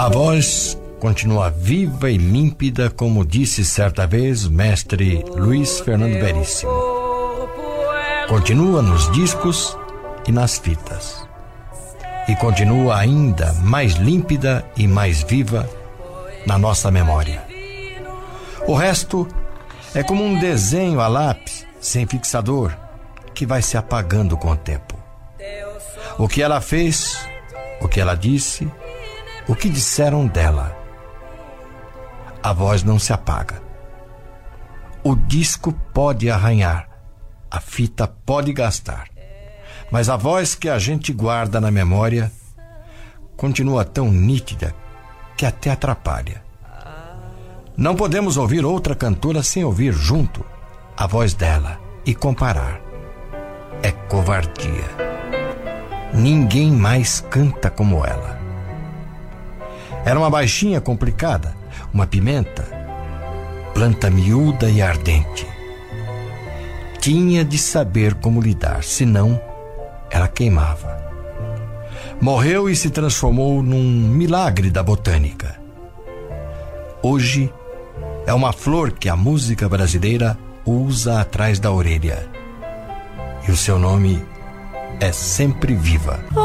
A voz continua viva e límpida, como disse certa vez o mestre Luiz Fernando Veríssimo. Continua nos discos e nas fitas. E continua ainda mais límpida e mais viva na nossa memória. O resto é como um desenho a lápis, sem fixador, que vai se apagando com o tempo. O que ela fez, o que ela disse, o que disseram dela. A voz não se apaga. O disco pode arranhar, a fita pode gastar, mas a voz que a gente guarda na memória continua tão nítida que até atrapalha. Não podemos ouvir outra cantora sem ouvir junto a voz dela e comparar. É covardia. Ninguém mais canta como ela. Era uma baixinha complicada, uma pimenta, planta miúda e ardente. Tinha de saber como lidar, senão ela queimava. Morreu e se transformou num milagre da botânica. Hoje é uma flor que a música brasileira usa atrás da orelha. E o seu nome é sempre viva.